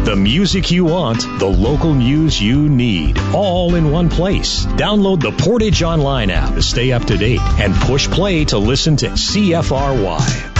The music you want, the local news you need, all in one place. Download the Portage Online app to stay up to date and push play to listen to CFRY.